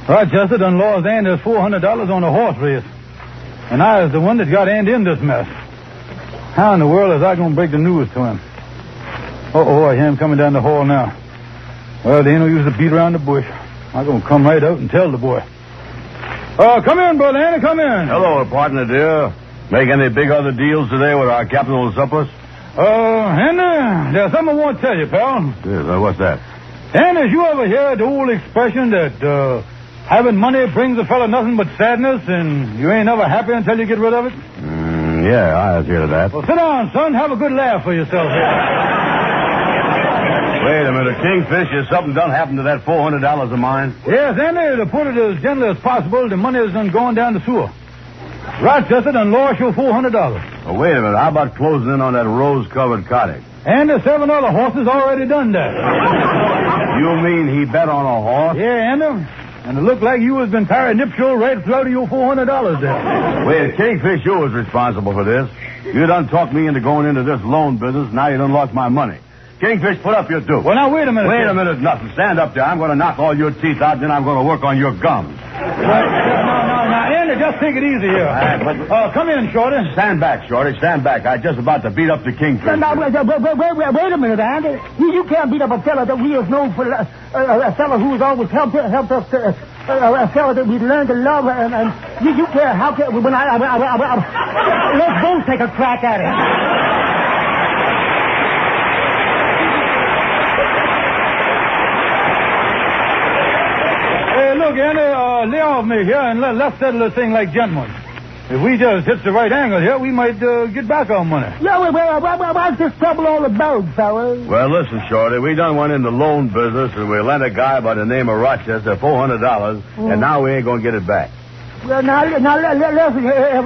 Rochester done lost Andy $400 on a horse race. And I was the one that got Andy in this mess. How in the world is I going to break the news to him? Uh-oh, I hear him coming down the hall now. Well, there ain't no use to beat around the bush. I'm going to come right out and tell the boy. Come in, brother Andy, come in. Hello, partner, dear. Make any big other deals today with our capital surplus? Andy, there's something I want to tell you, pal. Yes, what's that? Andy, has you ever heard the old expression that, having money brings a fella nothing but sadness, and you ain't never happy until you get rid of it? Yeah, I've heard of that. Well, sit down, son. Have a good laugh for yourself here. Wait a minute, Kingfish, has something done happened to that $400 of mine? Yes, Andy, to put it as gently as possible, the money has done gone down the sewer. Rochester done lost you $400. Oh, wait a minute. How about closing in on that rose-covered cottage? And the 7 other horses already done that. You mean he bet on a horse? Yeah, Andy. And it looked like you has been pari nuptial right throughout your $400 there. Wait, Kingfish, you was responsible for this. You done talked me into going into this loan business. Now you done lost my money. Kingfish, put up your dukes. Well, now, wait a minute. Wait a minute, nothing. Stand up there. I'm going to knock all your teeth out, then I'm going to work on your gums. No, Andy, just take it easy here. Come in, Shorty. Stand back, Shorty. Stand back. I'm just about to beat up the Kingfish. Now, wait a minute, Andy. You can't beat up a fella that we have known for a fella who's always helped us a fella that we learned to love, and you can't. How can when let's both take a crack at it. Look, Andy, lay off me here and let's settle this thing like gentlemen. If we just hit the right angle here, we might get back our money. Yeah, what's this trouble all about, fellas? Well, listen, Shorty, we done went in the loan business and we lent a guy by the name of Rochester $400, and now we ain't going to get it back. Well, now listen,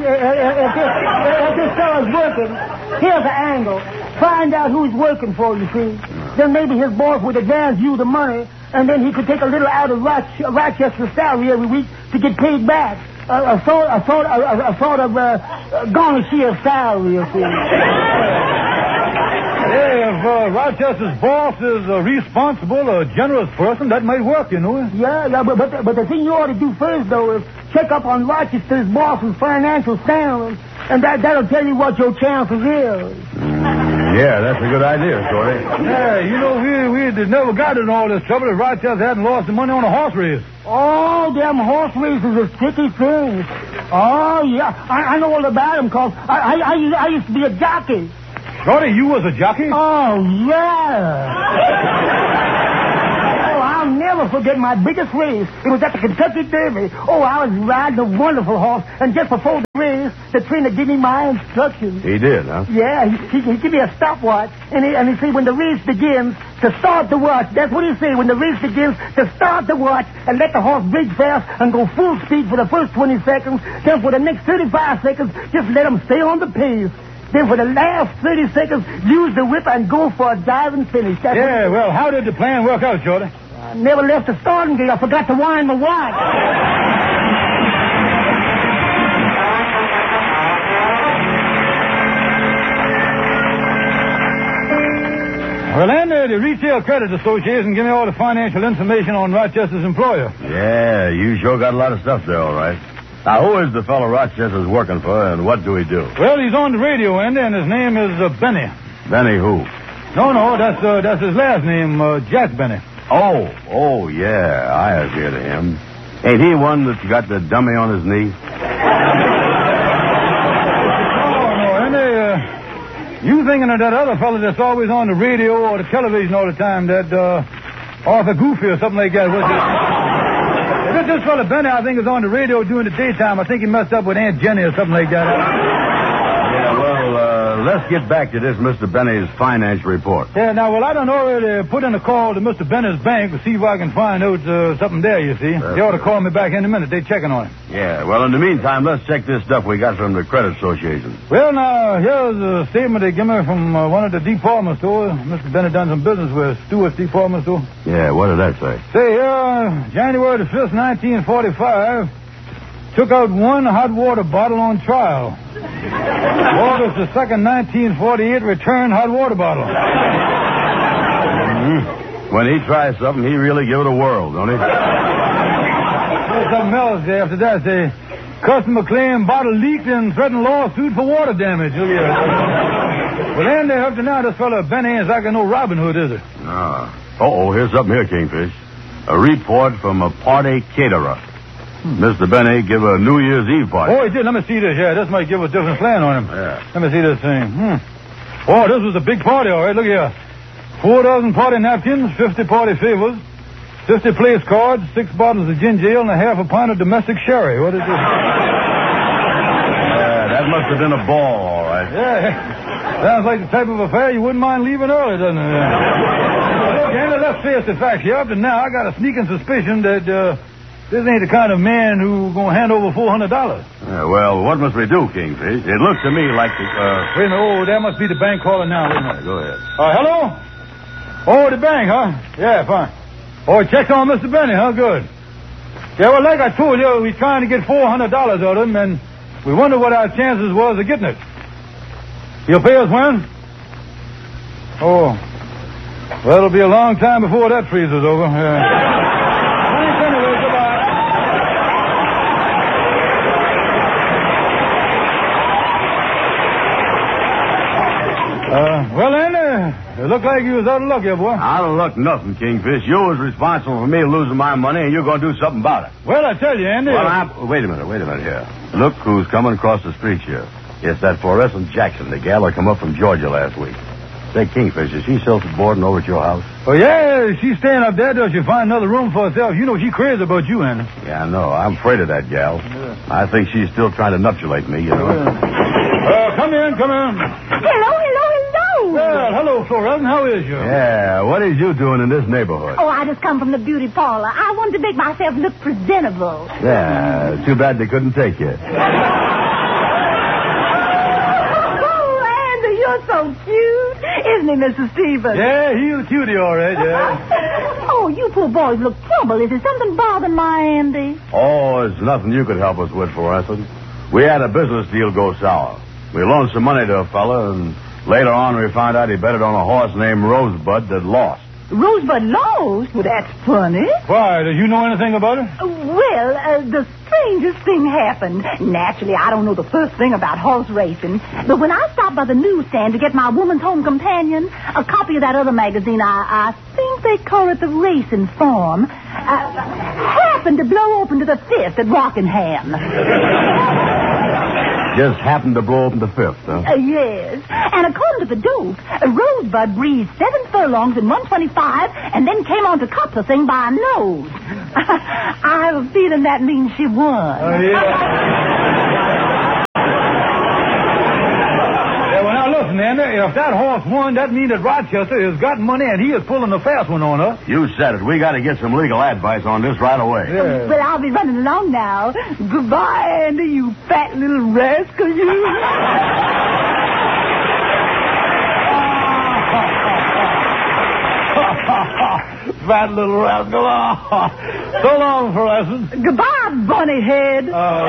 if this fella's working, here's the angle. Find out who's working for you, see? Then maybe his boss would advance you the money, and then he could take a little out of Rochester's salary every week to get paid back. A sort of garnish salary, you see. Hey, if Rochester's boss is a responsible, a generous person, that might work, you know. Yeah, but the thing you ought to do first, though, is check up on Rochester's boss's financial standings, and that'll tell you what your chances is. Yeah, that's a good idea, Shorty. Yeah, you know, we never got in all this trouble if Rochester hadn't lost the money on a horse race. Oh, them horse races are sticky things. Oh, yeah. I know all about them, because I used to be a jockey. Shorty, you was a jockey? Oh, yeah. I'll never forget my biggest race. It was at the Kentucky Derby. Oh, I was riding a wonderful horse, and just before the race, the trainer gave me my instructions. He did, huh? Yeah, he gave me a stopwatch, and he said when the race begins, to start the watch. That's what he said. When the race begins, to start the watch and let the horse break fast and go full speed for the first 20 seconds. Then for the next 35 seconds, just let him stay on the pace. Then for the last 30 seconds, use the whip and go for a diving finish. Well, how did the plan work out, Shorty? I never left the starting gate. I forgot to wind my watch. Well, Andy, the Retail Credit Association gave me all the financial information on Rochester's employer. Yeah, you sure got a lot of stuff there, all right. Now, who is the fellow Rochester's working for, and what do he do? Well, he's on the radio, Andy, and his name is Benny. Benny who? No, that's his last name, Jack Benny. Oh, yeah, I have heard of him. Ain't he one that's got the dummy on his knee? No, Andy, you thinking of that other fellow that's always on the radio or the television all the time, that Arthur Goofy or something like that, was it? This fellow Benny, I think, is on the radio during the daytime. I think he messed up with Aunt Jenny or something like that. Yeah, well, let's get back to this Mr. Benny's finance report. Yeah, now, I done already put in a call to Mr. Benny's bank to see if I can find out something there, you see. They ought to call me back in a minute. They're checking on it. Yeah, well, in the meantime, let's check this stuff we got from the credit association. Well, now, here's a statement they give me from one of the department stores. Mr. Benny done some business with Stewart's department store. Yeah, what did that say? Say, January the 5th, 1945, took out one hot water bottle on trial. August the 2nd, 1948, returned hot water bottle. Mm-hmm. When he tries something, he really give it a whirl, don't he? There's something else after that. Say, customer claim bottle leaked and threatened lawsuit for water damage. Look here. Well, then, up to now, this fella Benny ain't like no Robin Hood, is it? No. Here's something here, Kingfish. A report from a party caterer. Mr. Benny give a New Year's Eve party. Oh, he did. Let me see this. Yeah, this might give a different plan on him. Yeah. Let me see this thing. Oh, this was a big party, all right. Look here. 4 dozen party napkins, 50 party favors, 50 place cards, 6 bottles of ginger ale, and a half a pint of domestic sherry. What is this? Yeah, that must have been a ball, all right. Yeah. Sounds like the type of affair you wouldn't mind leaving early, doesn't it? Look, Andy, let's face the facts here. Up to now, I got a sneaking suspicion that this ain't the kind of man who's going to hand over $400. Yeah, well, what must we do, Kingfish? It looks to me like the... Wait a minute. Oh, that must be the bank calling now. Wait a minute. Go ahead. Hello? Oh, the bank, huh? Yeah, fine. Oh, checked on Mr. Benny, huh? Good. Yeah, well, like I told you, we're trying to get $400 out of him, and we wonder what our chances was of getting it. He'll pay us when? Oh. Well, it'll be a long time before that freezes over. Yeah. Thanks anyway. Goodbye. Well, Andy, it looked like you was out of luck here, boy. Out of luck nothing, Kingfish. You was responsible for me losing my money, and you're going to do something about it. Well, I tell you, Andy. Well, wait a minute here. Look who's coming across the street here. It's that fluorescent Jackson, the gal that come up from Georgia last week. Say, Kingfish, is she self-boarding over at your house? Oh, yeah, she's staying up there till she find another room for herself. You know she's crazy about you, Andy. Yeah, I know. I'm afraid of that gal. Yeah. I think she's still trying to nuptialate me, you know. Come in. Hello. Well, hello, Florence. How is you? Yeah, what is you doing in this neighborhood? Oh, I just come from the beauty parlor. I wanted to make myself look presentable. Yeah, too bad they couldn't take you. You're so cute. Isn't he, Mr. Stevens? Yeah, he's a cutie, all right, yeah. Oh, you poor boys look troubled. Is there something bothering my Andy? Oh, it's nothing you could help us with, Florence. We had a business deal go sour. We loaned some money to a fella, and later on we found out he betted on a horse named Rosebud that lost. Rosebud lost? Well, that's funny. Why? Did you know anything about it? Well, the strangest thing happened. Naturally, I don't know the first thing about horse racing, but when I stopped by the newsstand to get my Woman's Home Companion, a copy of that other magazine, I think they call it the Racing Farm, happened to blow open to the fifth at Rockingham. Just happened to blow open the fifth, huh? Yes. And according to the dope, Rosebud breathed 7 furlongs in 125 and then came on to cut the thing by a nose. I have a feeling that means she won. Oh, yeah. Yeah, well, now listen, Andy. If that horse won, that means that Rochester has got money and he is pulling the fast one on us. You said it. We got to get some legal advice on this right away. Yeah. Well, I'll be running along now. Goodbye, Andy, you fat little rascal, you. Fat little rascal. So long, Florence. Goodbye, bunny head.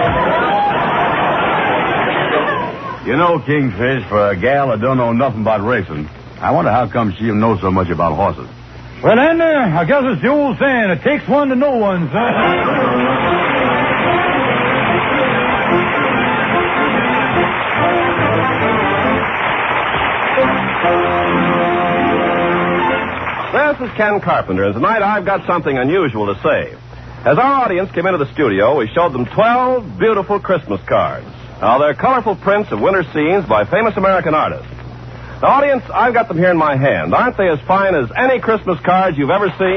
You know, Kingfish, for a gal that don't know nothing about racing, I wonder how come she knows so much about horses. Well, Andy, I guess it's the old saying, it takes one to know one, son. This is Ken Carpenter, and tonight I've got something unusual to say. As our audience came into the studio, we showed them 12 beautiful Christmas cards. Now, they're colorful prints of winter scenes by famous American artists. Now, audience, I've got them here in my hand. Aren't they as fine as any Christmas cards you've ever seen?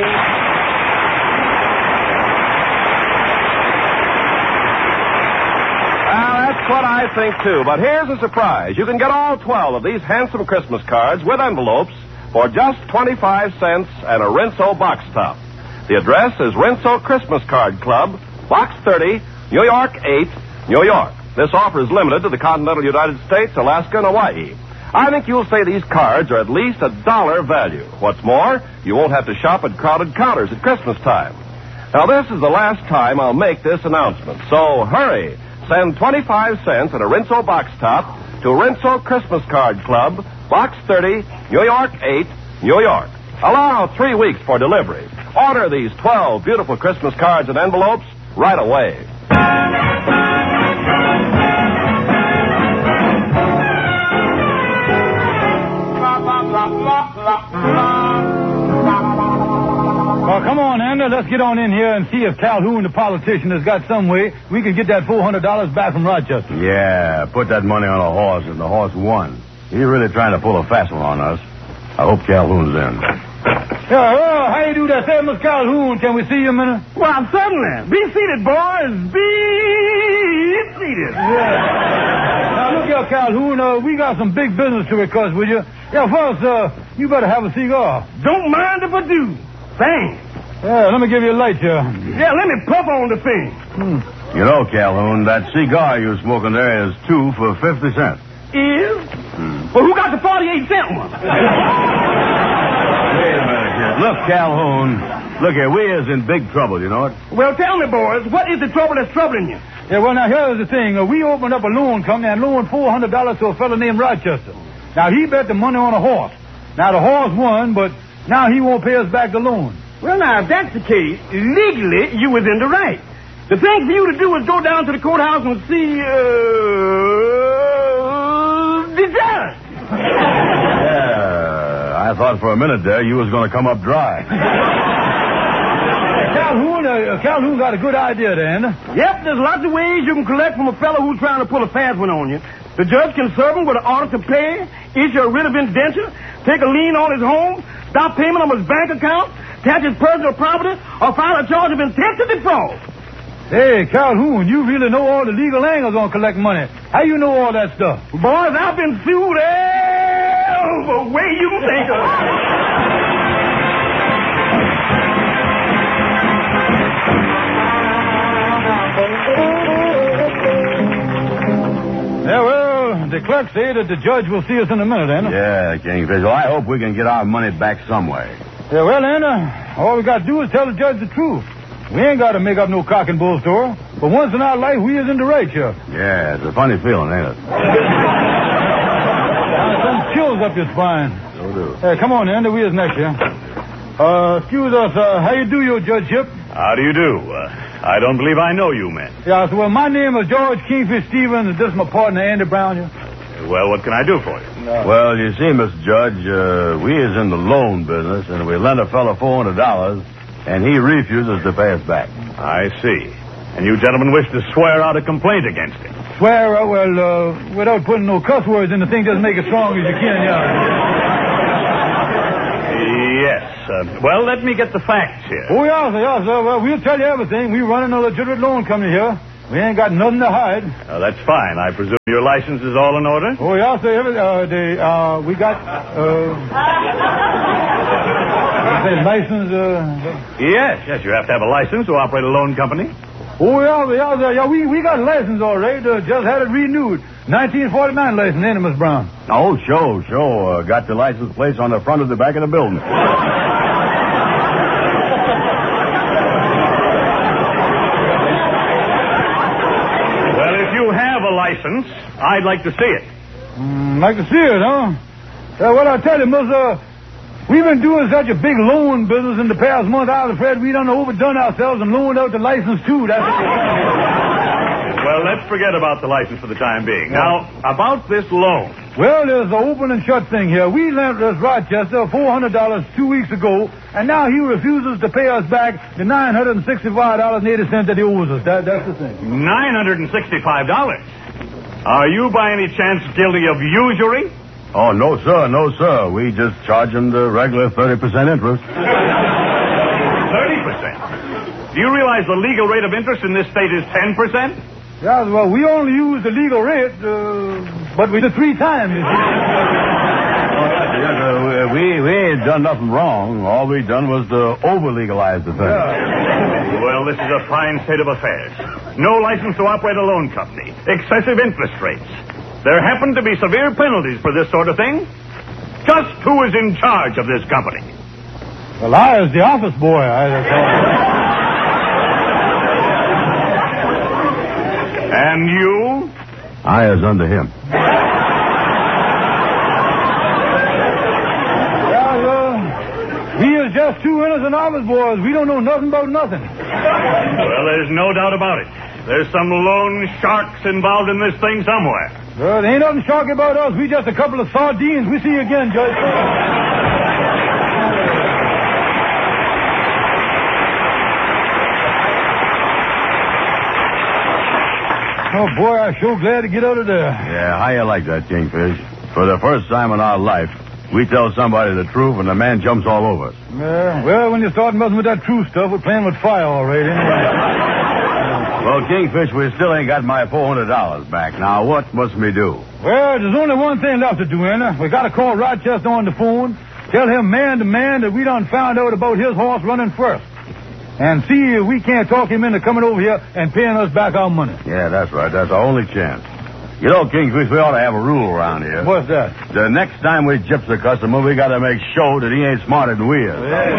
Well, that's what I think, too. But here's a surprise. You can get all 12 of these handsome Christmas cards with envelopes for just 25 cents and a Rinso box top. The address is Rinso Christmas Card Club, Box 30, New York 8, New York. This offer is limited to the continental United States, Alaska, and Hawaii. I think you'll say these cards are at least $1 value. What's more, you won't have to shop at crowded counters at Christmas time. Now, this is the last time I'll make this announcement, so hurry. Send 25 cents and a Rinso box top to Rinso Christmas Card Club, Box 30, New York 8, New York. Allow 3 weeks for delivery. Order these 12 beautiful Christmas cards and envelopes right away. Well, come on, Andy. Let's get on in here and see if Calhoun, the politician, has got some way we can get that $400 back from Rochester. Yeah, put that money on a horse, and the horse won. He's really trying to pull a fast one on us. I hope Calhoun's in. Yeah, well, how you do that there, Miss Calhoun? Can we see you a minute? Well, certainly. Be seated, boys. Be seated. Now, look here, Calhoun. We got some big business to discuss with you. Yeah, first, you better have a cigar. Don't mind if I do. Thanks. Yeah, let me give you a light here. Yeah, let me puff on the thing. You know, Calhoun, that cigar you're smoking there is 2 for 50 cents. Is? Well, who got the 48-cent one? Wait a minute here. Look, Calhoun. Look here, we is in big trouble, you know it? Well, tell me, boys, what is the trouble that's troubling you? Yeah, well, now, here's the thing. We opened up a loan company and loaned $400 to a fellow named Rochester. Now, he bet the money on a horse. Now, the horse won, but now he won't pay us back the loan. Well, now, if that's the case, legally, you was in the right. The thing for you to do is go down to the courthouse and see, the judge. Yeah, I thought for a minute there you was going to come up dry. Calhoun got a good idea then. Yep, there's lots of ways you can collect from a fellow who's trying to pull a fast one on you. The judge can serve him with an order to pay, issue a writ of indenture, take a lien on his home, stop payment on his bank account, attach his personal property, or file a charge of intent to defraud. Hey, Calhoun, you really know all the legal angles on collecting money. How you know all that stuff? Boys, I've been sued every way you can think of. Yeah, well, the clerk say that the judge will see us in a minute, Anna. Yeah, Kingfish. Well, I hope we can get our money back some way. Yeah, well, Anna, all we got to do is tell the judge the truth. We ain't got to make up no cock and bull story. But once in our life, we is in the right here. Yeah, it's a funny feeling, ain't it? Some chills up your spine. So do. Hey, come on, Andy. We is next here. Excuse us. How you do, your judgeship? How do you do? I don't believe I know you men. Yeah, so, well, my name is George Kingfish Stevens, and this is my partner, Andy Brown here. Well, what can I do for you? Well, you see, Mr. Judge, we is in the loan business, and we lent a fellow $400, and he refuses to pay us back. I see. And you gentlemen wish to swear out a complaint against him. Swear, without putting no cuss words in the thing, just make it strong as you can, yeah. Yes. Well, let me get the facts here. Oh, yeah, sir. Well, we'll tell you everything. We run a legitimate loan company here. We ain't got nothing to hide. That's fine. I presume your license is all in order? Oh, yeah, sir. We got, license, Yes, you have to have a license to operate a loan company. Oh, yeah, we got a license all right. Just had it renewed. 1949 license, ain't it, Miss Brown? Oh, sure. Got the license plate on the front of the back of the building. Well, if you have a license, I'd like to see it. Like to see it, huh? Well, I tell you, Miss, we've been doing such a big loan business in the past month. I was afraid we done overdone ourselves and loaned out the license, too. Well, let's forget about the license for the time being. Now, about this loan. Well, there's an open and shut thing here. We lent this Rochester $400 2 weeks ago, and now he refuses to pay us back the $965.80 that he owes us. That's the thing. $965? Are you by any chance guilty of usury? Oh, no, sir. We just charge him the regular 30% interest. 30%? Do you realize the legal rate of interest in this state is 10%? Yeah, well, we only use the legal rate, but we did 3 times. We ain't done nothing wrong. All we done was to over-legalize the thing. Yeah. Well, this is a fine state of affairs. No license to operate a loan company. Excessive interest rates. There happen to be severe penalties for this sort of thing. Just who is in charge of this company? Well, I was the office boy. And you? I is under him. We is just Just two innocent office boys. We don't know nothing about nothing. Well, there's no doubt about it. There's some lone sharks involved in this thing somewhere. Well, there ain't nothing sharky about us. We just a couple of sardines. We see you again, Judge. Oh, boy, I'm sure glad to get out of there. Yeah, how you like that, Kingfish? For the first time in our life, we tell somebody the truth and the man jumps all over us. Yeah, well, when you start messing with that true stuff, we're playing with fire all right, anyway. Well, Kingfish, we still ain't got my $400 back. Now, what must we do? Well, there's only one thing left to do, Anna. We got to call Rochester on the phone, tell him man to man that we done found out about his horse running first, and see if we can't talk him into coming over here and paying us back our money. Yeah, that's right. That's our only chance. You know, Kingfish, we ought to have a rule around here. What's that? The next time we gyps a customer, we got to make sure that he ain't smarter than we is.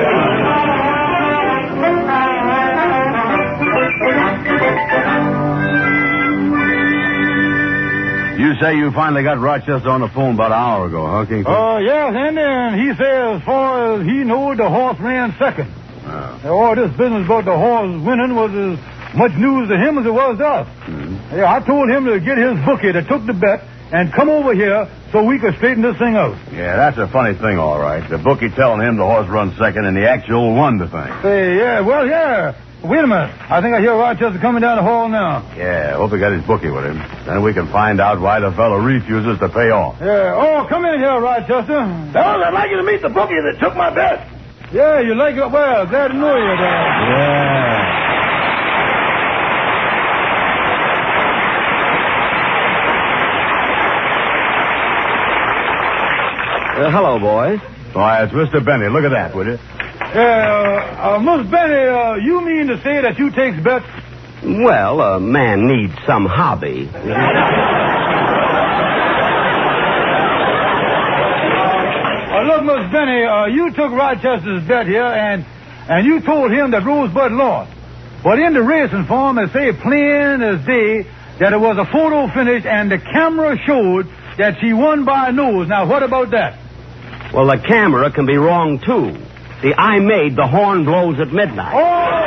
You say you finally got Rochester on the phone about an hour ago, huh, Kingfish? Oh, yes, Andy, and he says as far as he knowed, the horse ran second. All this business about the horse winning was as much news to him as it was to us. Mm-hmm. Yeah, I told him to get his bookie that took the bet and come over here so we could straighten this thing out. Yeah, that's a funny thing, all right. The bookie telling him the horse runs second and the actual won the thing. Say, yeah, well, yeah. Wait a minute. I think I hear Rochester coming down the hall now. Yeah, hope he got his bookie with him. Then we can find out why the fellow refuses to pay off. Yeah. Oh, come in here, Rochester. Fellas, I'd like you to meet the bookie that took my bet. Yeah, you like it? Well, glad to know you, Dad. Yeah. Hello, boys. Why, it's Mr. Benny. Look at that, will you? Miss Benny, you mean to say that you takes bets? Well, a man needs some hobby. Look, Miss Benny, you took Rochester's bet here, and you told him that Rosebud lost. But in the racing form, it say plain as day that it was a photo finish, and the camera showed that she won by a nose. Now, what about that? Well, the camera can be wrong, too. See, I made the horn blows at midnight. Oh!